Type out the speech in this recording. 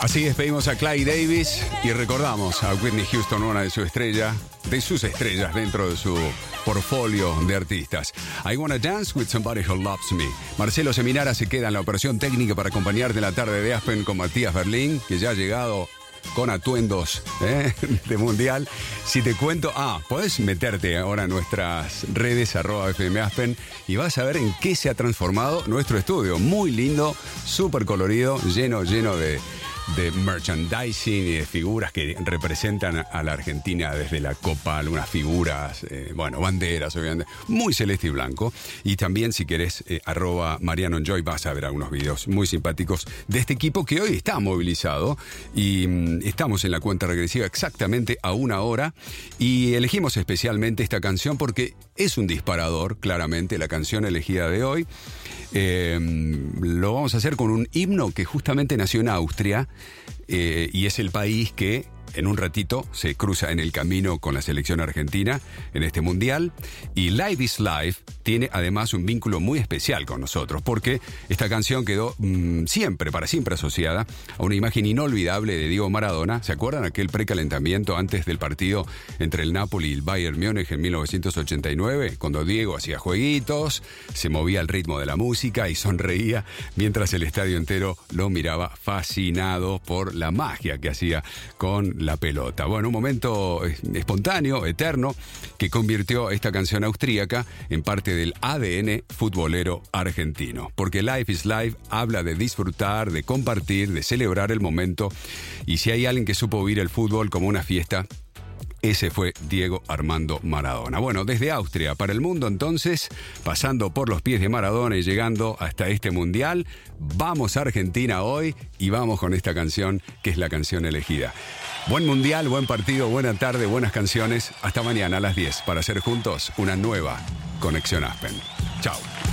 Así despedimos a Clive Davis y recordamos a Whitney Houston, una de sus estrellas dentro de su portfolio de artistas. I Wanna Dance with Somebody Who Loves Me. Marcelo Seminara se queda en la operación técnica para acompañarte en la tarde de Aspen con Matías Berlín, que ya ha llegado con atuendos de mundial. Si te cuento, podés meterte ahora en nuestras redes @FM Aspen y vas a ver en qué se ha transformado nuestro estudio. Muy lindo, súper colorido, lleno de merchandising y de figuras que representan a la Argentina desde la Copa, algunas figuras, banderas, obviamente, muy celeste y blanco. Y también, si querés, @MarianoEnjoy, vas a ver algunos videos muy simpáticos de este equipo que hoy está movilizado y estamos en la cuenta regresiva exactamente a 1 hora y elegimos especialmente esta canción porque es un disparador, claramente, la canción elegida de hoy. Lo vamos a hacer con un himno que justamente nació en Austria y es el país que en un ratito se cruza en el camino con la selección argentina en este mundial. Y Life is Life tiene además un vínculo muy especial con nosotros, porque esta canción quedó para siempre asociada a una imagen inolvidable de Diego Maradona. ¿Se acuerdan aquel precalentamiento antes del partido entre el Napoli y el Bayern Múnich en 1989? Cuando Diego hacía jueguitos, se movía al ritmo de la música y sonreía mientras el estadio entero lo miraba fascinado por la magia que hacía con la pelota. Bueno, un momento espontáneo, eterno, que convirtió esta canción austríaca en parte del ADN futbolero argentino. Porque Life is Life habla de disfrutar, de compartir, de celebrar el momento. Y si hay alguien que supo vivir el fútbol como una fiesta, ese fue Diego Armando Maradona. Bueno, desde Austria para el mundo entonces, pasando por los pies de Maradona y llegando hasta este mundial, vamos a Argentina hoy y vamos con esta canción que es la canción elegida. Buen mundial, buen partido, buena tarde, buenas canciones. Hasta mañana a las 10 para hacer juntos una nueva Conexión Aspen. Chao.